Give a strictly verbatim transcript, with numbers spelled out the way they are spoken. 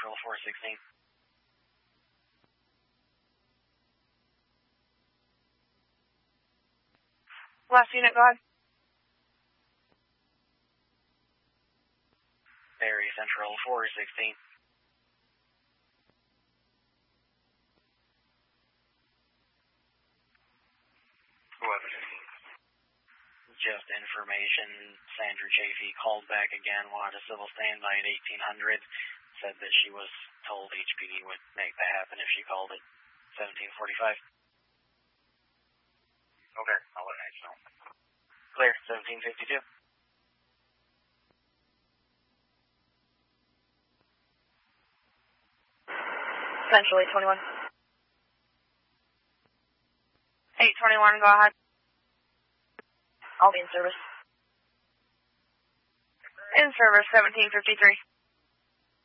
Central four sixteen. Last unit, go ahead. Barry Central four sixteen. eleven fifteen. Just information, Sandra Chafee called back again, wanted a civil standby at eighteen hundred, said that she was told H P D would make that happen if she called at seventeen forty-five. Okay, I'll let H know. Clear, seventeen fifty-two. Central eight twenty-one. eight twenty-one, go ahead. I'll be in service. In service, seventeen fifty-three.